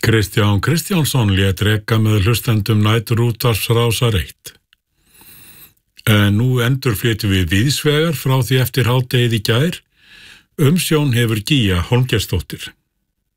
Kristján Kristjánsson lét reka með hlustendum næturútvarpsrásar 1. Nú endurflytjum við víðsvegar frá því eftir hádegið í gær. Umsjón hefur Gígja Hólmgeirsdóttir.